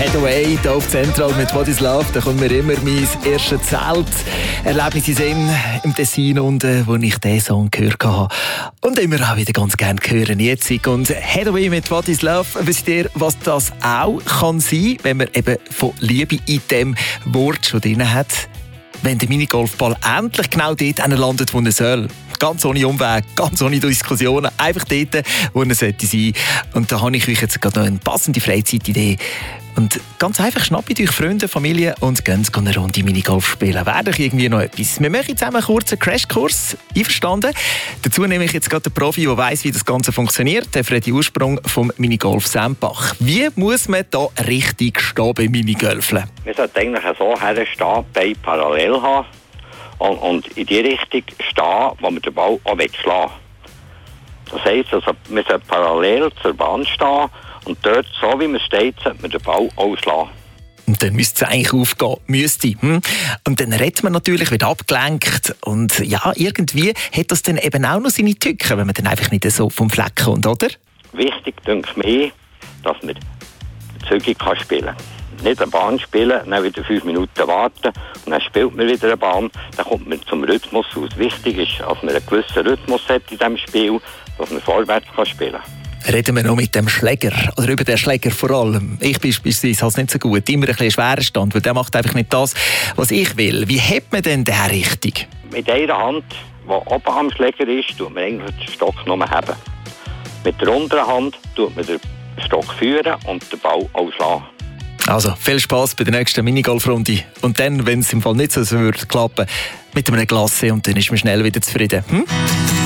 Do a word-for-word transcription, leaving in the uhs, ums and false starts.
Hathaway hier auf Central mit What is Love. Da kommt mir immer mein erstes Zelterlebnis in Sinn im Tessin, und, äh, wo ich diesen Song gehört habe. Und immer auch wieder ganz gerne hören jetzt. Und Hathaway mit What is Love. Wisst ihr, was das auch kann sein, wenn man eben von Liebe in dem Wort schon drin hat? Wenn der Minigolfball endlich genau dort landet, wo er soll. Ganz ohne Umweg, ganz ohne Diskussionen. Einfach dort, wo er sollte sein. Und da habe ich euch jetzt gerade noch eine passende Freizeitidee. Und ganz einfach schnappt euch Freunde, Familie und geht eine Runde Minigolf spielen. Wäre doch irgendwie noch etwas. Wir machen zusammen einen kurzen Crashkurs. Einverstanden? Dazu nehme ich jetzt gerade den Profi, der weiss, wie das Ganze funktioniert. Der Freddy Ursprung vom Minigolf Sempach. Wie muss man da richtig stehen beim Minigolfen? Wir sollten eigentlich so herstehen, Beine parallel haben und, und in die Richtung stehen, wo wir den Ball auch schlagen will. Das heisst, also, wir sollten parallel zur Bahn stehen und dort, so wie man steht, sollte man den Ball auch schlagen. Und dann müsste es eigentlich aufgehen, müsste. Hm? Und dann redet man natürlich wieder abgelenkt. Und ja, irgendwie hat das dann eben auch noch seine Tücken, wenn man dann einfach nicht so vom Fleck kommt, oder? Wichtig, denke ich mir, dass man zügig spielen kann. Nicht eine Bahn spielen, dann wieder fünf Minuten warten und dann spielt man wieder eine Bahn. Dann kommt man zum Rhythmus aus. Wichtig ist, dass man einen gewissen Rhythmus hat in diesem Spiel, dass man vorwärts spielen kann. Reden wir noch mit dem Schläger, oder über den Schläger vor allem. Ich beispielsweise habe es nicht so gut, immer ein bisschen schwerer Stand, weil der macht einfach nicht das, was ich will. Wie hebt man denn den richtig? Mit einer Hand, die oben am Schläger ist, tut man eigentlich den Stock nur heben. Mit der unteren Hand tut man den Stock führen und den Ball ausschlagen. Also, viel Spass bei der nächsten Minigolfrunde. Und dann, wenn es im Fall nicht so würde klappen, mit einem Glas, und dann ist man schnell wieder zufrieden. Hm?